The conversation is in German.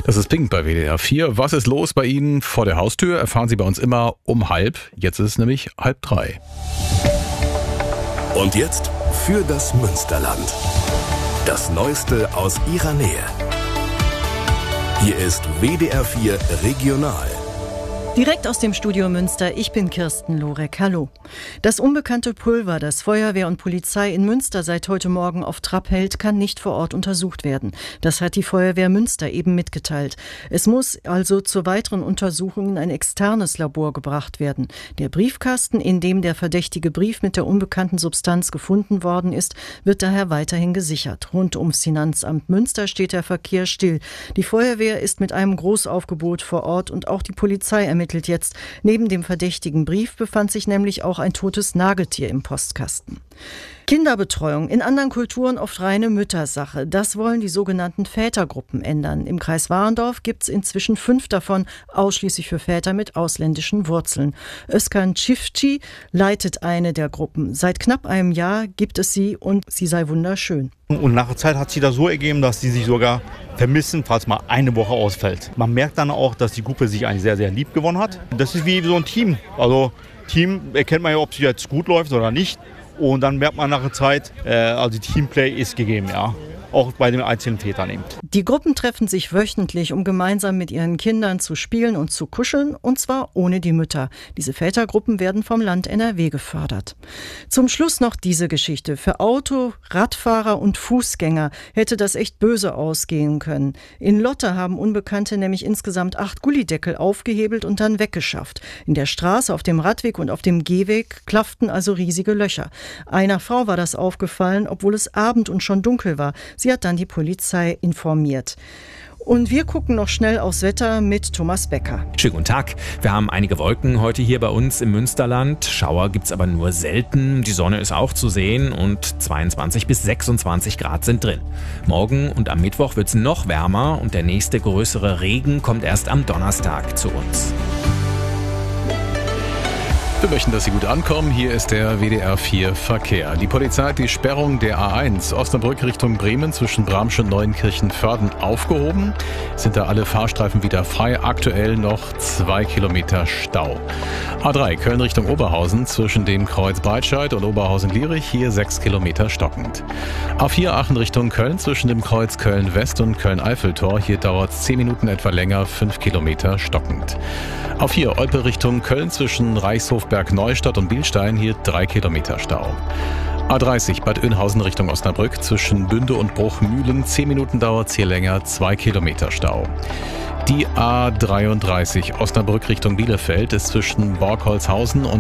Das ist Pink bei WDR 4. Was ist los bei Ihnen vor der Haustür? Erfahren Sie bei uns immer um 2:30. Jetzt ist es nämlich 2:30. Und jetzt für das Münsterland. Das Neueste aus Ihrer Nähe. Hier ist WDR 4 Regional. Direkt aus dem Studio Münster, ich bin Kirsten Lorek. Hallo. Das unbekannte Pulver, das Feuerwehr und Polizei in Münster seit heute Morgen auf Trab hält, kann nicht vor Ort untersucht werden. Das hat die Feuerwehr Münster eben mitgeteilt. Es muss also zur weiteren Untersuchung in ein externes Labor gebracht werden. Der Briefkasten, in dem der verdächtige Brief mit der unbekannten Substanz gefunden worden ist, wird daher weiterhin gesichert. Rund ums Finanzamt Münster steht der Verkehr still. Die Feuerwehr ist mit einem Großaufgebot vor Ort und auch die Polizei ermittelt jetzt. Neben dem verdächtigen Brief befand sich nämlich auch ein totes Nagetier im Postkasten. Kinderbetreuung, in anderen Kulturen oft reine Müttersache. Das wollen die sogenannten Vätergruppen ändern. Im Kreis Warendorf gibt es inzwischen 5 davon, ausschließlich für Väter mit ausländischen Wurzeln. Özkan Çiftçi leitet eine der Gruppen. Seit knapp einem Jahr gibt es sie und sie sei wunderschön. Und nach der Zeit hat sich das so ergeben, dass sie sich sogar vermissen, falls mal eine Woche ausfällt. Man merkt dann auch, dass die Gruppe sich eigentlich sehr, sehr lieb gewonnen hat. Das ist wie so ein Team. Also Team erkennt man ja, ob es jetzt gut läuft oder nicht. Und dann merkt man nach der Zeit, also Teamplay ist gegeben, ja. Auch bei den einzelnen Vätern eben. Die Gruppen treffen sich wöchentlich, um gemeinsam mit ihren Kindern zu spielen und zu kuscheln, und zwar ohne die Mütter. Diese Vätergruppen werden vom Land NRW gefördert. Zum Schluss noch diese Geschichte. Für Auto, Radfahrer und Fußgänger hätte das echt böse ausgehen können. In Lotte haben Unbekannte nämlich insgesamt 8 Gullideckel aufgehebelt und dann weggeschafft. In der Straße, auf dem Radweg und auf dem Gehweg klafften also riesige Löcher. Einer Frau war das aufgefallen, obwohl es Abend und schon dunkel war. Sie hat dann die Polizei informiert. Und wir gucken noch schnell aufs Wetter mit Thomas Becker. Schönen guten Tag. Wir haben einige Wolken heute hier bei uns im Münsterland. Schauer gibt's aber nur selten. Die Sonne ist auch zu sehen und 22 bis 26 Grad sind drin. Morgen und am Mittwoch wird's noch wärmer und der nächste größere Regen kommt erst am Donnerstag zu uns. Wir möchten, dass Sie gut ankommen. Hier ist der WDR 4 Verkehr. Die Polizei hat die Sperrung der A1 Osnabrück Richtung Bremen zwischen Bramsch und Neuenkirchen-Vörden aufgehoben. Sind da alle Fahrstreifen wieder frei. Aktuell noch 2 Kilometer Stau. A3 Köln Richtung Oberhausen zwischen dem Kreuz Breitscheid und Oberhausen-Lierich. Hier 6 Kilometer stockend. A4 Aachen Richtung Köln zwischen dem Kreuz Köln-West und Köln-Eiffeltor. Hier dauert es 10 Minuten etwa länger, 5 Kilometer stockend. A4 Olpe Richtung Köln zwischen Reichshofberg-Neustadt und Bielstein, hier 3 Kilometer Stau. A30 Bad Oeynhausen Richtung Osnabrück zwischen Bünde und Bruchmühlen, 10 Minuten dauert es hier länger, 2 Kilometer Stau. Die A33 Osnabrück Richtung Bielefeld ist zwischen Borgholzhausen und